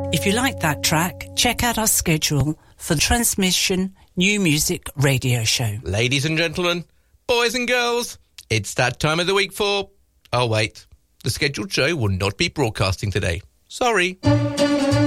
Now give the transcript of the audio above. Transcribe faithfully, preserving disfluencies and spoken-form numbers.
If you like that track, check out our schedule for the Transmission New Music Radio Show. Ladies and gentlemen, boys and girls, it's that time of the week for... Oh, wait. The scheduled show will not be broadcasting today. Sorry.